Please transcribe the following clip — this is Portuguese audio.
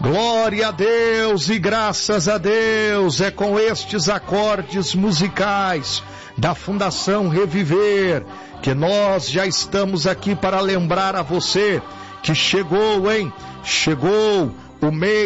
Glória a Deus e graças a Deus. É com estes acordes musicais da Fundação Reviver que nós já estamos aqui para lembrar a você que chegou o mês